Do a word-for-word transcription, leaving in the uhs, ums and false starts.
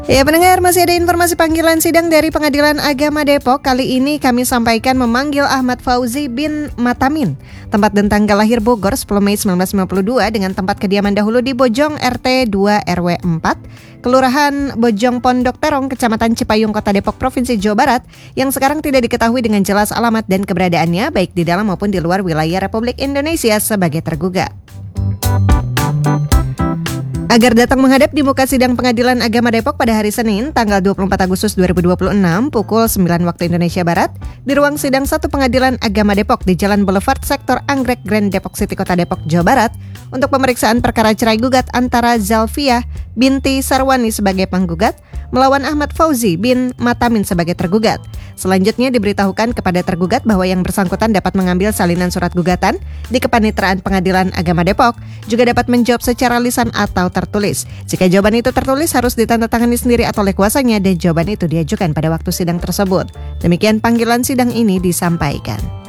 Ya pendengar, masih ada informasi panggilan sidang dari Pengadilan Agama Depok. Kali ini kami sampaikan memanggil Ahmad Fauzi bin Matamin, tempat dan tanggal lahir Bogor sepuluh Mei seribu sembilan ratus lima puluh dua dengan tempat kediaman dahulu di Bojong R T dua R W empat, Kelurahan Bojong Pondok Terong, Kecamatan Cipayung, Kota Depok, Provinsi Jawa Barat, yang sekarang tidak diketahui dengan jelas alamat dan keberadaannya baik di dalam maupun di luar wilayah Republik Indonesia sebagai tergugat. Agar datang menghadap di muka sidang Pengadilan Agama Depok pada hari Senin, tanggal dua puluh empat Agustus dua ribu dua puluh enam, pukul sembilan waktu Indonesia Barat, di ruang sidang satu Pengadilan Agama Depok di Jalan Boulevard Sektor Anggrek Grand Depok City, Kota Depok, Jawa Barat, untuk pemeriksaan perkara cerai gugat antara Zalfiah binti Sarwani sebagai penggugat melawan Ahmad Fauzi bin Matamin sebagai tergugat. Selanjutnya diberitahukan kepada tergugat bahwa yang bersangkutan dapat mengambil salinan surat gugatan di Kepanitraan Pengadilan Agama Depok, juga dapat menjawab secara lisan atau tertulis. Jika jawaban itu tertulis harus ditandatangani sendiri atau oleh kuasanya dan jawaban itu diajukan pada waktu sidang tersebut. Demikian panggilan sidang ini disampaikan.